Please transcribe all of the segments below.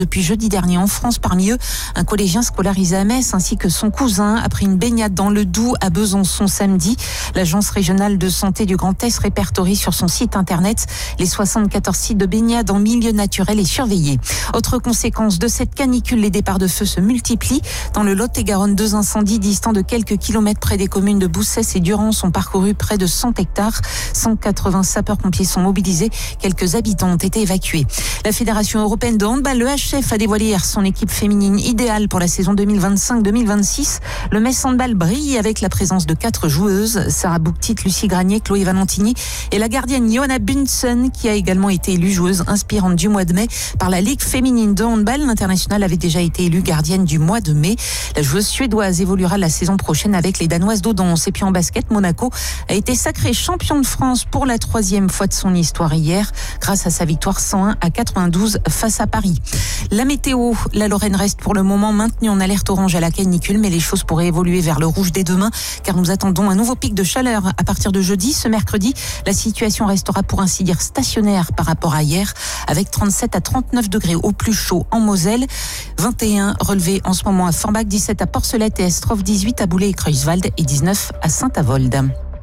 depuis jeudi dernier en France. Parmi eux, un collégien scolarisé à Metz ainsi que son cousin après une baignade dans le Doubs à Besançon samedi. L'Agence régionale de santé du Grand Est répertorie sur son site internet les 74 sites de baignade en milieu naturel et surveillés. Autre conséquence de cette canicule, les départs de feu se multiplient. Dans le Lot-et-Garonne, 2 incendies distants de quelques kilomètres près des communes de Boussès et Durance ont parcouru près de 100 hectares. 180 sapeurs-pompiers sont mobilisés. Quelques habitants ont été évacués. La Fédération européenne de handball, le HF, a dévoilé hier son équipe féminine idéale pour la saison 2025-2026. Le Metz Handball brille avec la présence de 4 joueuses. Sarah Bouktit, Lucie Granier, Chloé Valentini et la gardienne Johanna Bunsen, qui a également été élue joueuse inspirante du mois de mai par la Ligue féminine de handball. L'internationale avait déjà été élue gardienne du mois de mai. La joueuse suédoise évoluera la saison prochaine avec les Danoises d'Odense. Et puis en basket, Monaco a été sacré champion de France pour la 3e fois de son histoire hier, grâce à sa victoire 101-92 face à Paris. La météo, la Lorraine reste pour le moment maintenue en alerte orange à la canicule, mais les choses pourraient évoluer vers le rouge dès demain, car nous attendons un nouveau pic de chaleur à partir de jeudi. Ce mercredi, la situation restera pour ainsi dire stationnaire par rapport à hier, avec 37 à 39 degrés au plus chaud en Moselle, 21 relevés en ce moment à Forbach, 17 à Porcelette et Estroff, 18 à Boulay et Creuswald et 19 à Saint-Avold.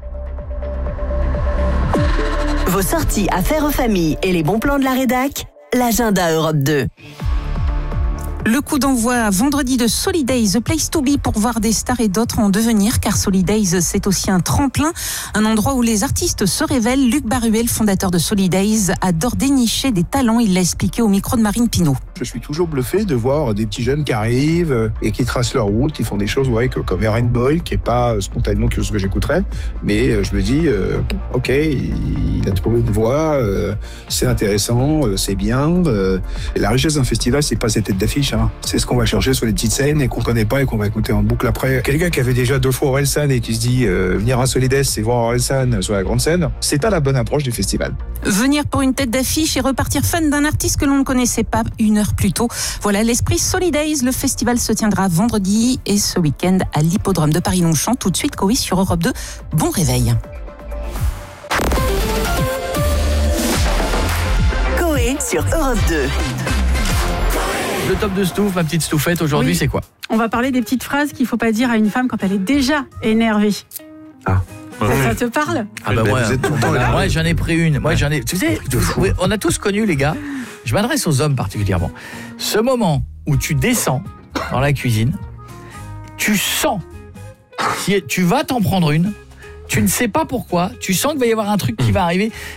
Vos sorties affaires aux familles et les bons plans de la rédac, l'agenda Europe 2. Le coup d'envoi vendredi de Solidays, The Place to Be, pour voir des stars et d'autres en devenir, car Solidays, c'est aussi un tremplin, un endroit où les artistes se révèlent. Luc Baruel, fondateur de Solidays, adore dénicher des talents. Il l'a expliqué au micro de Marine Pinot. Je suis toujours bluffé de voir des petits jeunes qui arrivent et qui tracent leur route. Ils font des choses comme Aaron Boyle, qui est pas spontanément ce que j'écouterais. Mais je me dis, ok, il a trouvé une voie, c'est intéressant, c'est bien. La richesse d'un festival, c'est pas cette tête d'affiche. C'est ce qu'on va chercher sur les petites scènes et qu'on connaît pas et qu'on va écouter en boucle après. Quelqu'un qui avait déjà 2 fois Orelsan et qui se dit venir à Solidays, c'est voir Orelsan sur la grande scène, c'est pas la bonne approche du festival. Venir pour une tête d'affiche et repartir fan d'un artiste que l'on ne connaissait pas 1 heure plus tôt. Voilà l'esprit Solidays. Le festival se tiendra vendredi et ce week-end à l'hippodrome de Paris-Longchamp. Tout de suite, Coé sur Europe 2. Bon réveil. Coé sur Europe 2. Le top de Stouff, ma petite Stouffette, aujourd'hui, c'est quoi ? On va parler des petites phrases qu'il ne faut pas dire à une femme quand elle est déjà énervée. Ah. Ça te parle ? Ah bah moi, j'en ai pris une. Moi, j'en ai. Tu sais, on a tous connu, les gars. Je m'adresse aux hommes particulièrement. Ce moment où tu descends dans la cuisine, tu sens, tu vas t'en prendre une. Tu ne sais pas pourquoi, tu sens qu'il va y avoir un truc qui va arriver.